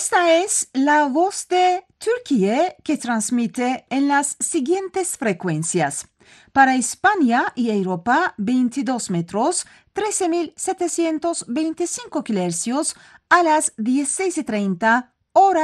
Esta es la voz de Turquía que transmite en las siguientes frecuencias. Para España y Europa, 22 metros, 13.725 kHz a las 16:30 horas.